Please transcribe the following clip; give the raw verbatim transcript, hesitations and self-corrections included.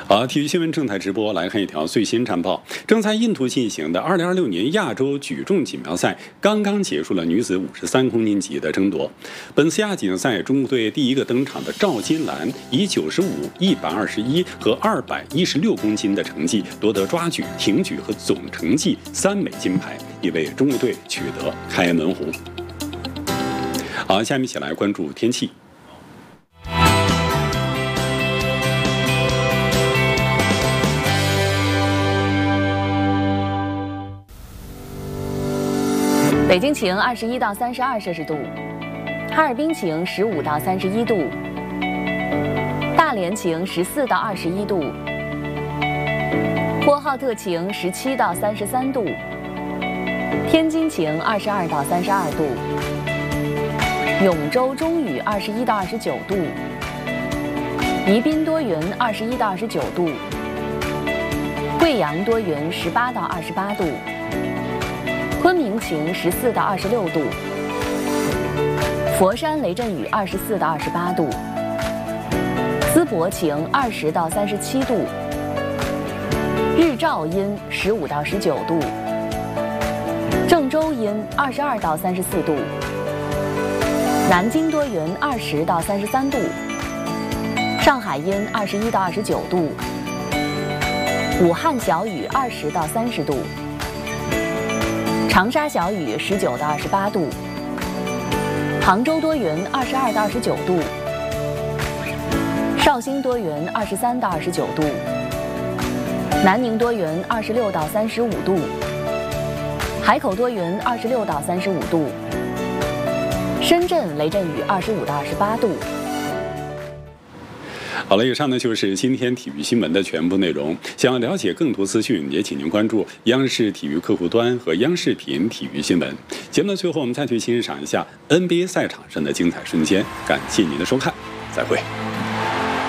好，体育新闻正在直播，来看一条最新战报。正在印度进行的二零二六年亚洲举重锦标赛刚刚结束了女子五十三公斤级的争夺。本次亚锦赛，中国队第一个登场的赵金兰以九十五、一百二十一和二百一十六公斤的成绩夺得抓举、挺举和总成绩三枚金牌，也为中国队取得开门红。好，下面一起来关注天气。 北京晴，二十一到三十二摄氏度；哈尔滨晴，十五到三十一度；大连晴，十四到二十一度；呼和浩特晴，十七到三十三度；天津晴，二十二到三十二度；永州中雨，二十一到二十九度；宜宾多云，二十一到二十九度；贵阳多云，十八到二十八度。昆明晴，十四到二十六度；佛山雷阵雨，二十四到二十八度；淄博晴，二十到三十七度；日照阴，十五到十九度；郑州阴，二十二到三十四度；南京多云，二十到三十三度；上海阴，二十一到二十九度；武汉小雨，二十到三十度。长沙小雨，十九到二十八度；杭州多云，二十二到二十九度；绍兴多云，二十三到二十九度；南宁多云，二十六到三十五度；海口多云，二十六到三十五度；深圳雷阵雨，二十五到二十八度。 好了，以上呢就是今天体育新闻的全部内容。想要了解更多资讯，也请您关注央视体育客户端和央视频体育新闻。节目的最后，我们再去欣赏一下 N B A 赛场上的精彩瞬间。感谢您的收看，再会。